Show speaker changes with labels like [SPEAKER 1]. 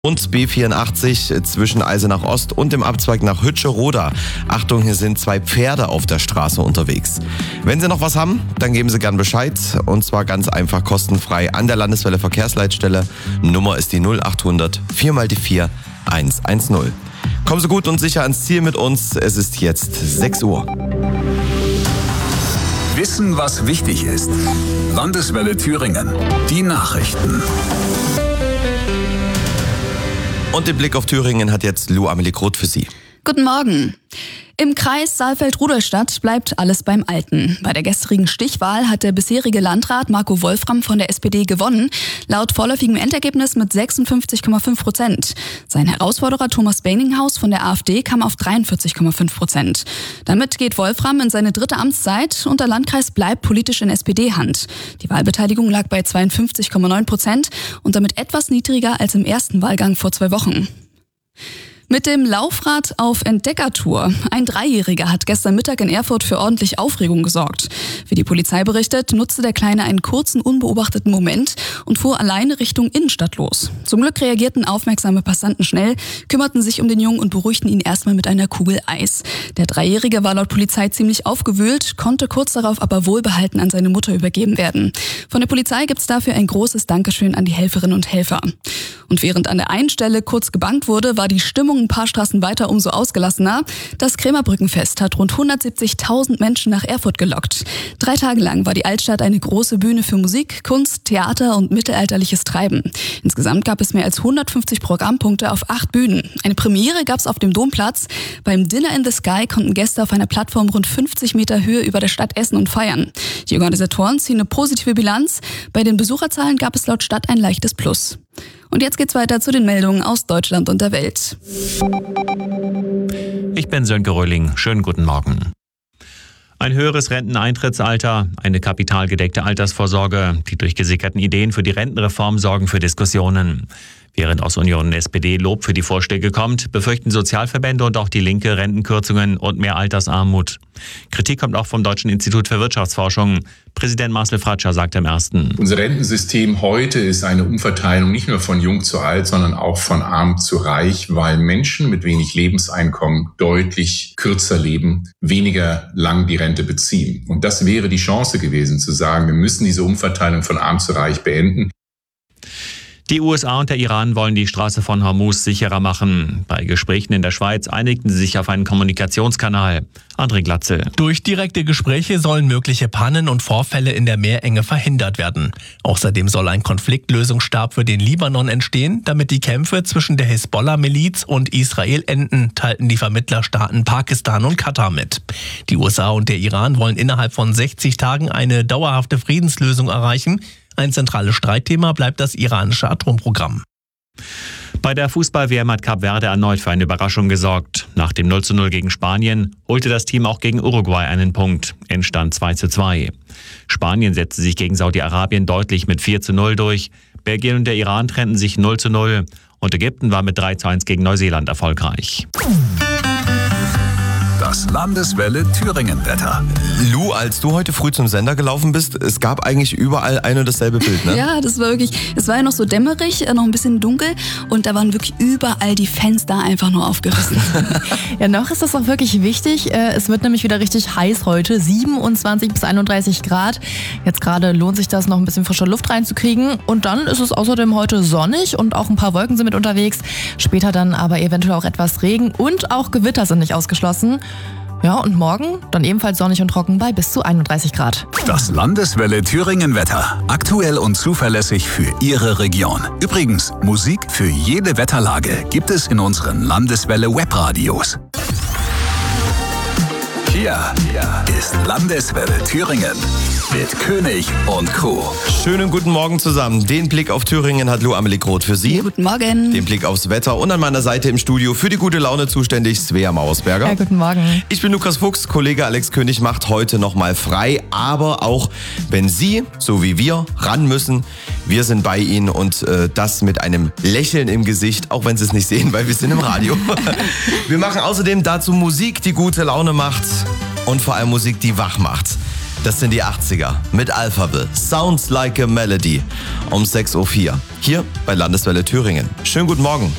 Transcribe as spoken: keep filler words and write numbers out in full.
[SPEAKER 1] Und B vierundachtzig zwischen Eisenach Ost und dem Abzweig nach Hütsche-Roda. Achtung, hier sind zwei Pferde auf der Straße unterwegs. Wenn Sie noch was haben, dann geben Sie gern Bescheid. Und zwar ganz einfach kostenfrei an der Landeswelle Verkehrsleitstelle. Nummer ist die null achthundert vier mal die vier eins eins null. Kommen Sie gut und sicher ans Ziel mit uns. Es ist jetzt sechs Uhr.
[SPEAKER 2] Wissen, was wichtig ist. Landeswelle Thüringen. Die Nachrichten.
[SPEAKER 1] Und den Blick auf Thüringen hat jetzt Lou Amelie Groth für Sie.
[SPEAKER 3] Guten Morgen. Im Kreis Saalfeld-Rudolstadt bleibt alles beim Alten. Bei der gestrigen Stichwahl hat der bisherige Landrat Marco Wolfram von der S P D gewonnen, laut vorläufigem Endergebnis mit sechsundfünfzig Komma fünf Prozent. Sein Herausforderer Thomas Benninghaus von der AfD kam auf dreiundvierzig Komma fünf Prozent. Damit geht Wolfram in seine dritte Amtszeit und der Landkreis bleibt politisch in S P D-Hand. Die Wahlbeteiligung lag bei zweiundfünfzig Komma neun Prozent und damit etwas niedriger als im ersten Wahlgang vor zwei Wochen. Mit dem Laufrad auf Entdeckertour. Ein Dreijähriger hat gestern Mittag in Erfurt für ordentlich Aufregung gesorgt. Wie die Polizei berichtet, nutzte der Kleine einen kurzen, unbeobachteten Moment und fuhr alleine Richtung Innenstadt los. Zum Glück reagierten aufmerksame Passanten schnell, kümmerten sich um den Jungen und beruhigten ihn erstmal mit einer Kugel Eis. Der Dreijährige war laut Polizei ziemlich aufgewühlt, konnte kurz darauf aber wohlbehalten an seine Mutter übergeben werden. Von der Polizei gibt's dafür ein großes Dankeschön an die Helferinnen und Helfer. Und während an der einen Stelle kurz gebangt wurde, war die Stimmung ein paar Straßen weiter umso ausgelassener. Das Krämerbrückenfest hat rund hundertsiebzigtausend Menschen nach Erfurt gelockt. Drei Tage lang war die Altstadt eine große Bühne für Musik, Kunst, Theater und mittelalterliches Treiben. Insgesamt gab es mehr als hundertfünfzig Programmpunkte auf acht Bühnen. Eine Premiere gab es auf dem Domplatz. Beim Dinner in the Sky konnten Gäste auf einer Plattform rund fünfzig Meter Höhe über der Stadt essen und feiern. Die Organisatoren ziehen eine positive Bilanz. Bei den Besucherzahlen gab es laut Stadt ein leichtes Plus. Und jetzt geht's weiter zu den Meldungen aus Deutschland und der Welt.
[SPEAKER 4] Ich bin Sönke Röhling. Schönen guten Morgen. Ein höheres Renteneintrittsalter, eine kapitalgedeckte Altersvorsorge. Die durchgesickerten Ideen für die Rentenreform sorgen für Diskussionen. Während aus Union und S P D Lob für die Vorschläge kommt, befürchten Sozialverbände und auch die Linke Rentenkürzungen und mehr Altersarmut. Kritik kommt auch vom Deutschen Institut für Wirtschaftsforschung. Präsident Marcel Fratscher sagt im ersten:
[SPEAKER 5] Unser Rentensystem heute ist eine Umverteilung nicht nur von jung zu alt, sondern auch von arm zu reich, weil Menschen mit wenig Lebenseinkommen deutlich kürzer leben, weniger lang die Rente beziehen. Und das wäre die Chance gewesen, zu sagen, wir müssen diese Umverteilung von arm zu reich beenden.
[SPEAKER 4] Die U S A und der Iran wollen die Straße von Hormuz sicherer machen. Bei Gesprächen in der Schweiz einigten sie sich auf einen Kommunikationskanal. André Glatze.
[SPEAKER 6] Durch direkte Gespräche sollen mögliche Pannen und Vorfälle in der Meerenge verhindert werden. Außerdem soll ein Konfliktlösungsstab für den Libanon entstehen, damit die Kämpfe zwischen der Hisbollah-Miliz und Israel enden, teilten die Vermittlerstaaten Pakistan und Katar mit. Die U S A und der Iran wollen innerhalb von sechzig Tagen eine dauerhafte Friedenslösung erreichen. Ein zentrales Streitthema bleibt das iranische Atomprogramm.
[SPEAKER 4] Bei der Fußball-W M hat Kap Verde erneut für eine Überraschung gesorgt. Nach dem null zu null gegen Spanien holte das Team auch gegen Uruguay einen Punkt. Endstand zwei zu zwei. Spanien setzte sich gegen Saudi-Arabien deutlich mit vier zu null durch. Belgien und der Iran trennten sich null zu null. Und Ägypten war mit drei zu eins gegen Neuseeland erfolgreich.
[SPEAKER 2] Das Landeswelle Thüringen-Wetter.
[SPEAKER 1] Lou, als du heute früh zum Sender gelaufen bist, es gab eigentlich überall ein und dasselbe Bild, ne?
[SPEAKER 3] Ja, das war wirklich, es war ja noch so dämmerig, noch ein bisschen dunkel und da waren wirklich überall die Fenster einfach nur aufgerissen.
[SPEAKER 7] Ja, noch ist das auch wirklich wichtig. Es wird nämlich wieder richtig heiß heute, siebenundzwanzig bis einunddreißig Grad. Jetzt gerade lohnt sich das, noch ein bisschen frische Luft reinzukriegen. Und dann ist es außerdem heute sonnig und auch ein paar Wolken sind mit unterwegs. Später dann aber eventuell auch etwas Regen und auch Gewitter sind nicht ausgeschlossen. Ja, und morgen dann ebenfalls sonnig und trocken bei bis zu einunddreißig Grad.
[SPEAKER 2] Das Landeswelle Thüringen-Wetter. Aktuell und zuverlässig für Ihre Region. Übrigens, Musik für jede Wetterlage gibt es in unseren Landeswelle-Webradios. Hier ist Landeswelle Thüringen mit König und Co.
[SPEAKER 1] Schönen guten Morgen zusammen. Den Blick auf Thüringen hat Lou Amelie Groth für Sie.
[SPEAKER 3] Ja, guten Morgen.
[SPEAKER 1] Den Blick aufs Wetter und an meiner Seite im Studio für die gute Laune zuständig Svea Mausberger.
[SPEAKER 7] Ja, guten Morgen.
[SPEAKER 1] Ich bin Lukas Fuchs, Kollege Alex König macht heute nochmal frei, aber auch wenn Sie, so wie wir, ran müssen, wir sind bei Ihnen und äh, das mit einem Lächeln im Gesicht, auch wenn Sie es nicht sehen, weil wir sind im Radio. Wir machen außerdem dazu Musik, die gute Laune macht und vor allem Musik, die wach macht. Das sind die achtziger mit Alphaville. Sounds like a Melody um sechs Uhr vier. Hier bei Landeswelle Thüringen. Schönen guten Morgen.